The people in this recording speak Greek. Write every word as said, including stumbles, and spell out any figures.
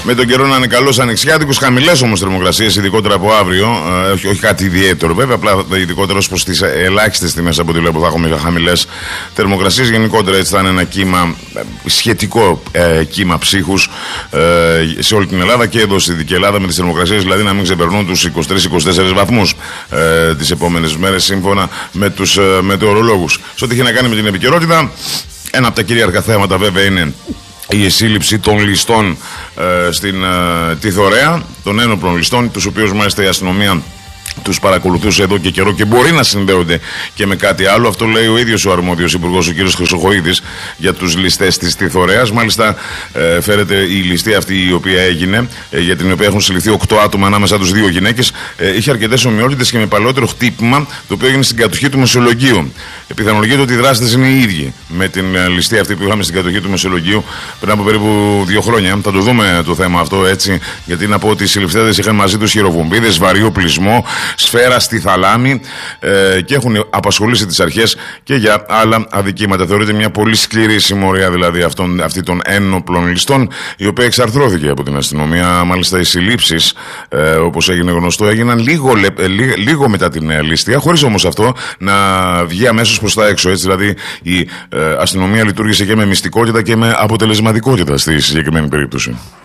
Με τον καιρό να είναι καλός ανοιξιάτικος, χαμηλές όμως θερμοκρασίες, ειδικότερα από αύριο. Ε, όχι, όχι κάτι ιδιαίτερο βέβαια, απλά ειδικότερα ως προς τις ελάχιστες τιμές από ό,τι λέω που θα έχουμε χαμηλές θερμοκρασίες. Γενικότερα έτσι θα είναι ένα κύμα, σχετικό ε, κύμα ψύχους ε, σε όλη την Ελλάδα και εδώ στη Δυτική Ελλάδα, με τις θερμοκρασίες δηλαδή να μην ξεπερνούν τους είκοσι τρεις με είκοσι τέσσερις βαθμούς ε, τις επόμενες μέρες, σύμφωνα με τους ε, μετεωρολόγους. Σε ό,τι έχει να κάνει με την επικαιρότητα, ένα από τα κυρίαρχα θέματα βέβαια είναι η σύλληψη των ληστών ε, στην ε, τη Θωρέα, των ένοπλων ληστών, τους οποίους μάλιστα η αστυνομία τους παρακολουθούσε εδώ και καιρό και μπορεί να συνδέονται και με κάτι άλλο. Αυτό λέει ο ίδιος ο αρμόδιος υπουργός, ο κ. Χρυσοχοΐδης, για τους ληστές της Τιθωρέας. Μάλιστα ε, φέρεται η ληστεία αυτή η οποία έγινε, ε, για την οποία έχουν συλληφθεί οκτώ άτομα, ανάμεσά τους δύο γυναίκες. Ε, είχε αρκετές ομοιότητες και με παλαιότερο χτύπημα, το οποίο έγινε στην κατοχή του Μεσολογγίου. Πιθανολογείται ότι οι δράστες είναι οι ίδιοι με την ε, ληστεία αυτή που είχαμε στην κατοχή του Μεσολογγίου πριν από περίπου δύο χρόνια. Θα το δούμε το θέμα αυτό έτσι, γιατί να πω ότι οι συλληφθέντες είχαν μαζί τους χειροβομβίδες, βαρύ οπλισμό, σφαίρα στη θαλάμη ε, και έχουν απασχολήσει τις αρχές και για άλλα αδικήματα. Θεωρείται μια πολύ σκληρή συμμορία δηλαδή αυτών, αυτή των ένοπλων ληστών, η οποία εξαρθρώθηκε από την αστυνομία. Μάλιστα οι συλλήψεις, ε, όπως έγινε γνωστό, έγιναν λίγο, ε, λίγο, λίγο μετά την ε, ληστεία, χωρίς όμως αυτό να βγει αμέσως προς τα έξω. Έτσι δηλαδή η ε, αστυνομία λειτουργήσε και με μυστικότητα και με αποτελεσματικότητα στη συγκεκριμένη περίπτωση.